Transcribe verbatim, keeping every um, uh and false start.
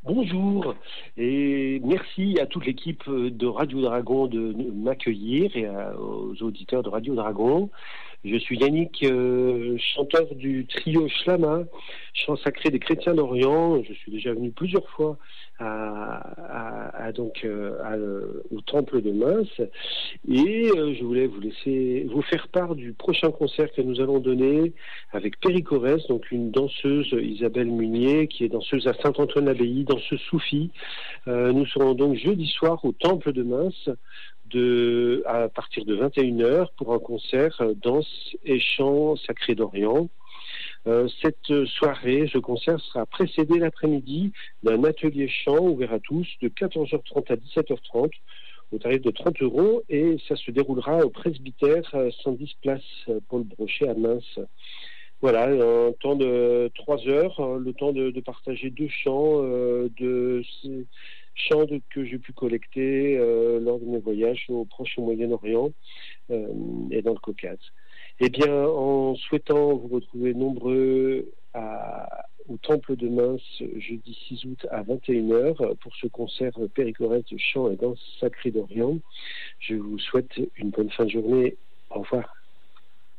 Bonjour et merci à toute l'équipe de Radio Dragon de m'accueillir et à- aux auditeurs de Radio Dragon. Je suis Yannick, euh, chanteur du trio Shlama, chant sacré des chrétiens d'Orient. Je suis déjà venu plusieurs fois à, à- à donc euh, à, euh, au temple de Mins et euh, je voulais vous laisser vous faire part du prochain concert que nous allons donner avec Péricores, donc une danseuse, Isabelle Munier, qui est danseuse à Saint-Antoine-l'Abbaye, danseuse soufie. Euh, nous serons donc jeudi soir au temple de Mins de, à partir de vingt et une heures pour un concert euh, danse et chant sacré d'Orient. Euh, cette soirée, ce concert sera précédé l'après-midi d'un atelier chant ouvert à tous de quatorze heures trente à dix-sept heures trente au tarif de trente euros et ça se déroulera au presbytère euh, cent dix place euh, Paul Brochet à Mins. Voilà, un temps de trois heures, hein, le temps de, de partager deux chants, euh, de ces chants de- que j'ai pu collecter euh, lors de mes voyages au Proche et au Moyen-Orient euh, et dans le Caucase. Eh bien, en souhaitant vous retrouver nombreux à- au Temple de Mins jeudi six août à vingt et une heures pour ce concert Péricores de chant et danse sacrée d'Orient, je vous souhaite une bonne fin de journée. Au revoir.